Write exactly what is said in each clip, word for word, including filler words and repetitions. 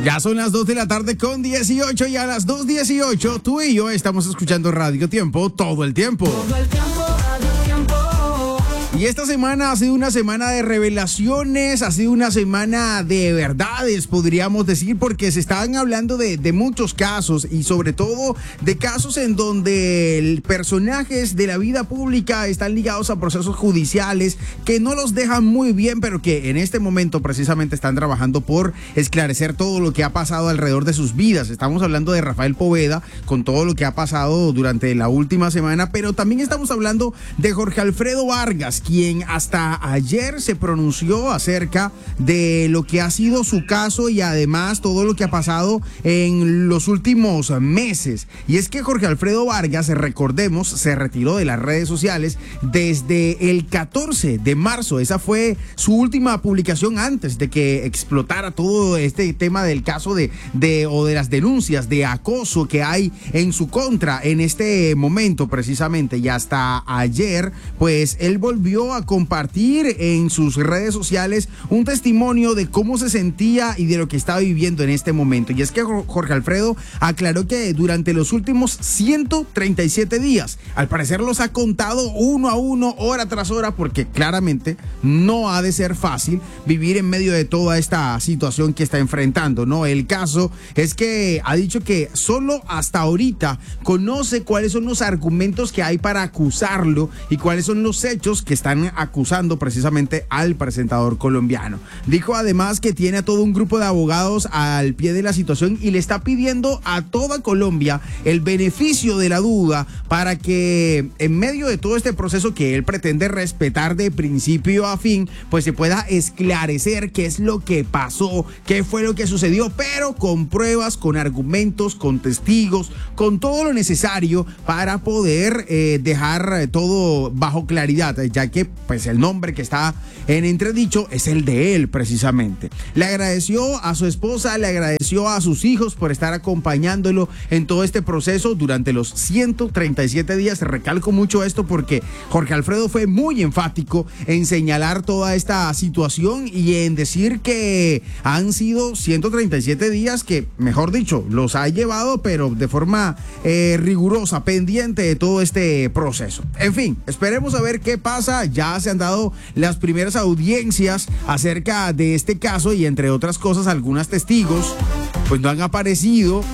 Ya son las dos de la tarde con dieciocho y a las dos dieciocho tú y yo estamos escuchando Radio Tiempo todo el tiempo. Todo el tiempo, Radio Tiempo. Y esta semana ha sido una semana de revelaciones, ha sido una semana de verdades, podríamos decir, porque se estaban hablando de, de muchos casos y sobre todo de casos en donde personajes de la vida pública están ligados a procesos judiciales que no los dejan muy bien, pero que en este momento precisamente están trabajando por esclarecer todo lo que ha pasado alrededor de sus vidas. Estamos hablando de Rafael Poveda con todo lo que ha pasado durante la última semana, pero también estamos hablando de Jorge Alfredo Vargas, quien hasta ayer se pronunció acerca de lo que ha sido su caso y además todo lo que ha pasado en los últimos meses. Y es que Jorge Alfredo Vargas, recordemos, se retiró de las redes sociales desde el catorce de marzo. Esa fue su última publicación antes de que explotara todo este tema del caso de, de o de las denuncias de acoso que hay en su contra en este momento precisamente. Y hasta ayer, pues él volvió a compartir en sus redes sociales un testimonio de cómo se sentía y de lo que estaba viviendo en este momento. Y es que Jorge Alfredo aclaró que durante los últimos ciento treinta y siete días, al parecer los ha contado uno a uno, hora tras hora, porque claramente no ha de ser fácil vivir en medio de toda esta situación que está enfrentando, ¿no? El caso es que ha dicho que solo hasta ahorita conoce cuáles son los argumentos que hay para acusarlo y cuáles son los hechos que están acusando precisamente al presentador colombiano. Dijo además que tiene a todo un grupo de abogados al pie de la situación y le está pidiendo a toda Colombia el beneficio de la duda para que en medio de todo este proceso que él pretende respetar de principio a fin, pues se pueda esclarecer qué es lo que pasó, qué fue lo que sucedió, pero con pruebas, con argumentos, con testigos, con todo lo necesario para poder eh, dejar todo bajo claridad, ya que pues el nombre que está en entredicho es el de él precisamente. Le agradeció a su esposa, le agradeció a sus hijos por estar acompañándolo en todo este proceso durante los ciento treinta y siete días. Recalco mucho esto porque Jorge Alfredo fue muy enfático en señalar toda esta situación y en decir que han sido ciento treinta y siete días que, mejor dicho, los ha llevado pero de forma eh, rigurosa, pendiente de todo este proceso. En fin, esperemos a ver qué pasa. Ya se han dado las primeras audiencias acerca de este caso y entre otras cosas algunos testigos pues no han aparecido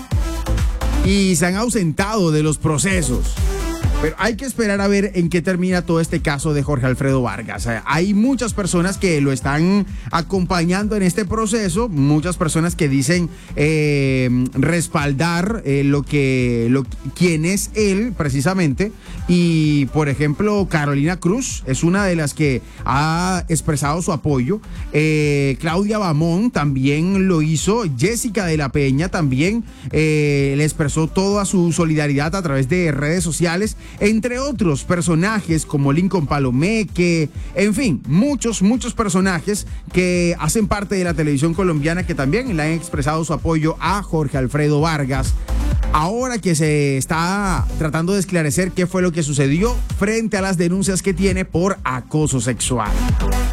y se han ausentado de los procesos. Pero hay que esperar a ver en qué termina todo este caso de Jorge Alfredo Vargas. Hay muchas personas que lo están acompañando en este proceso, muchas personas que dicen eh, respaldar eh, lo que, lo, quién es él precisamente. Y por ejemplo, Carolina Cruz es una de las que ha expresado su apoyo. Eh, Claudia Bamón también lo hizo. Jessica de la Peña también eh, le expresó toda su solidaridad a través de redes sociales. Entre otros personajes como Lincoln Palomeque, en fin, muchos, muchos personajes que hacen parte de la televisión colombiana que también le han expresado su apoyo a Jorge Alfredo Vargas. Ahora que se está tratando de esclarecer qué fue lo que sucedió frente a las denuncias que tiene por acoso sexual.